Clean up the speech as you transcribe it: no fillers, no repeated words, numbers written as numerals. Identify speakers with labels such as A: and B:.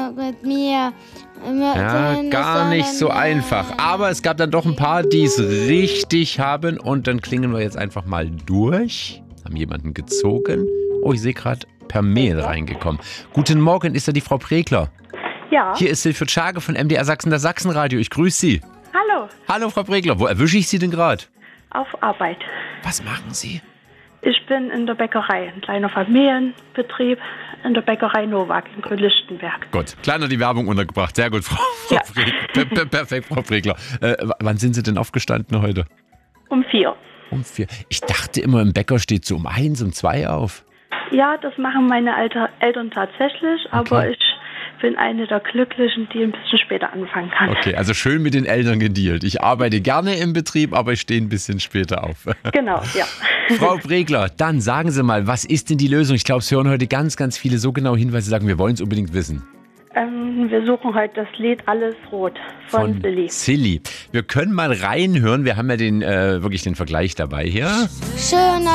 A: mit mir.
B: Ja, gar nicht so einfach. Aber es gab dann doch ein paar, die es richtig haben. Und dann klingen wir jetzt einfach mal durch. Haben jemanden gezogen. Oh, ich sehe gerade per Mail reingekommen. Guten Morgen, ist da die Frau Pregler?
C: Ja.
B: Hier ist Silvio Tschage von MDR Sachsen, das Sachsenradio. Ich grüße Sie.
C: Hallo.
B: Hallo, Frau Pregler. Wo erwische ich Sie denn gerade?
C: Auf Arbeit.
B: Was machen Sie?
C: Ich bin in der Bäckerei, ein kleiner Familienbetrieb in der Bäckerei Nowak in Grünlichtenberg.
B: Gut, kleiner die Werbung untergebracht. Sehr gut, Frau Pregler. Perfekt, Frau Pregler. Wann sind Sie denn aufgestanden heute?
C: Um 4.
B: Um 4. Ich dachte immer, im Bäcker steht so um 1, um 2 auf.
C: Ja, das machen meine Eltern tatsächlich, aber ich bin eine der Glücklichen, die ein bisschen später anfangen kann.
B: Okay, also schön mit den Eltern gedealt. Ich arbeite gerne im Betrieb, aber ich stehe ein bisschen später auf.
C: Genau, ja.
B: Frau Pregler, dann sagen Sie mal, was ist denn die Lösung? Ich glaube, es hören heute ganz, ganz viele so genau hin, weil sie sagen, wir wollen es unbedingt wissen.
C: Wir suchen heute das Lied Alles Rot von Silly.
B: Silly. Wir können mal reinhören. Wir haben ja wirklich den Vergleich dabei hier.
A: Schöner